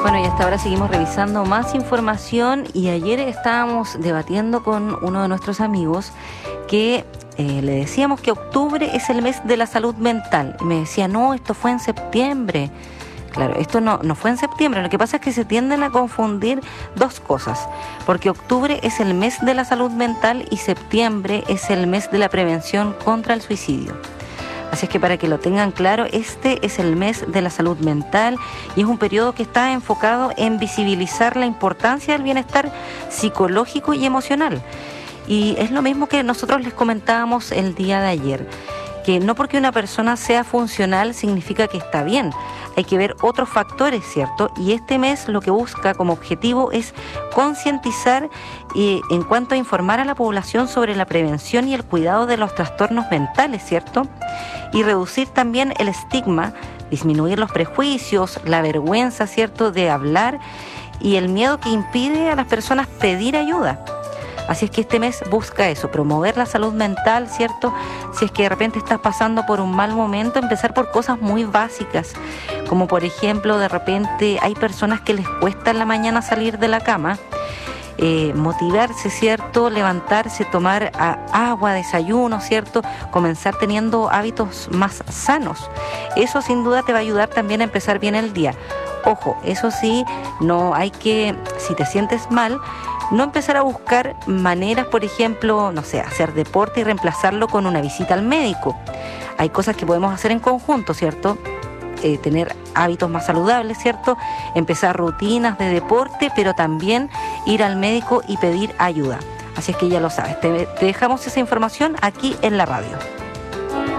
Bueno, y hasta ahora seguimos revisando más información y ayer estábamos debatiendo con uno de nuestros amigos que le decíamos que octubre es el mes de la salud mental y me decía, no, esto fue en septiembre. Claro, esto no fue en septiembre, lo que pasa es que se tienden a confundir dos cosas, porque octubre es el mes de la salud mental y septiembre es el mes de la prevención contra el suicidio. Así es que para que lo tengan claro, este es el mes de la salud mental y es un periodo que está enfocado en visibilizar la importancia del bienestar psicológico y emocional. Y es lo mismo que nosotros les comentábamos el día de ayer, que no porque una persona sea funcional significa que está bien. Hay que ver otros factores, ¿cierto? Y este mes lo que busca como objetivo es concientizar en cuanto a informar a la población sobre la prevención y el cuidado de los trastornos mentales, ¿cierto? Y reducir también el estigma, disminuir los prejuicios, la vergüenza, ¿cierto?, de hablar y el miedo que impide a las personas pedir ayuda. Así es que este mes busca eso, promover la salud mental, ¿cierto? Si es que de repente estás pasando por un mal momento, empezar por cosas muy básicas, como por ejemplo, de repente hay personas que les cuesta en la mañana salir de la cama, motivarse, ¿cierto? Levantarse, tomar agua, desayuno, ¿cierto? Comenzar teniendo hábitos más sanos. Eso sin duda te va a ayudar también a empezar bien el día. Ojo, eso sí, no hay que, si te sientes mal, no empezar a buscar maneras, por ejemplo, no sé, hacer deporte y reemplazarlo con una visita al médico. Hay cosas que podemos hacer en conjunto, ¿cierto? Tener hábitos más saludables, ¿cierto? Empezar rutinas de deporte, pero también ir al médico y pedir ayuda. Así es que ya lo sabes, te dejamos esa información aquí en la radio.